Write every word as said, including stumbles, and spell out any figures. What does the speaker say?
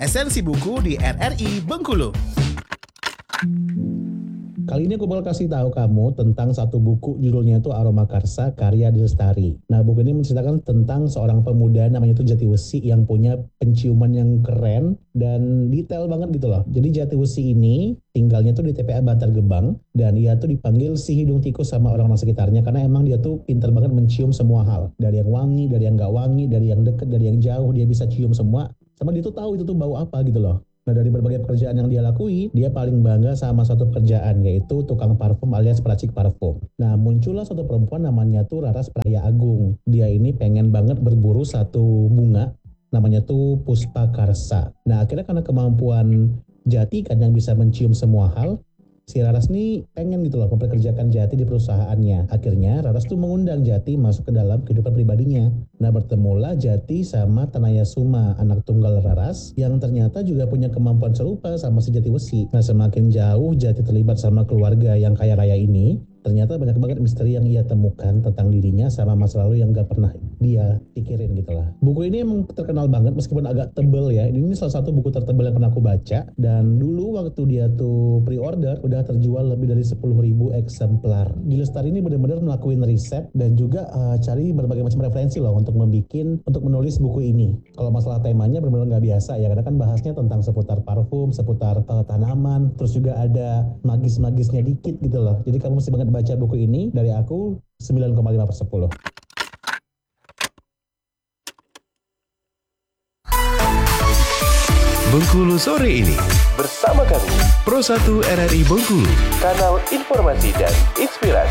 Esensi buku di R R I Bengkulu. Kali ini aku bakal kasih tahu kamu tentang satu buku, judulnya itu Aroma Karsa karya Adi Lestari. Nah, buku ini menceritakan tentang seorang pemuda namanya itu Jatiwesi yang punya penciuman yang keren dan detail banget gitu loh. Jadi Jatiwesi ini tinggalnya tuh di T P A Bantar Gebang dan dia tuh dipanggil si hidung tikus sama orang-orang sekitarnya karena emang dia tuh pintar banget mencium semua hal. Dari yang wangi, dari yang gak wangi, dari yang deket, dari yang jauh, dia bisa cium semua. Sama dia tuh tahu itu tuh bau apa gitu loh. Nah, dari berbagai pekerjaan yang dia lakui, dia paling bangga sama satu pekerjaan, yaitu tukang parfum alias peracik parfum. Nah, muncullah satu perempuan namanya tuh Raras Praya Agung. Dia ini pengen banget berburu satu bunga, namanya tuh Puspa Karsa. Nah, akhirnya karena kemampuan Jati kan yang bisa mencium semua hal, si Raras nih pengen gitu loh memperkerjakan Jati di perusahaannya. Akhirnya Raras tuh mengundang Jati masuk ke dalam kehidupan pribadinya. Nah, bertemulah Jati sama Tanaya Suma, anak tunggal Raras, yang ternyata juga punya kemampuan serupa sama si Jatiwesi. Nah, semakin jauh Jati terlibat sama keluarga yang kaya raya ini, ternyata banyak banget misteri yang ia temukan tentang dirinya sama masa lalu yang gak pernah dia pikirin gitu lah. Buku ini emang terkenal banget meskipun agak tebel ya. Ini salah satu buku tertebal yang pernah aku baca. Dan dulu waktu dia tuh pre-order udah terjual lebih dari sepuluh ribu eksemplar. Di Lestari ini benar-benar melakukan riset dan juga uh, cari berbagai macam referensi loh untuk membikin, untuk menulis buku ini. Kalau masalah temanya benar-benar gak biasa ya. Karena kan bahasnya tentang seputar parfum, seputar uh, tanaman. Terus juga ada magis-magisnya dikit gitu loh. Jadi kamu mesti banget baca buku ini. Dari aku sembilan koma lima per sepuluh. Bengkulu sore ini bersama kami Pro satu R R I Bengkulu, kanal informasi dan inspirasi.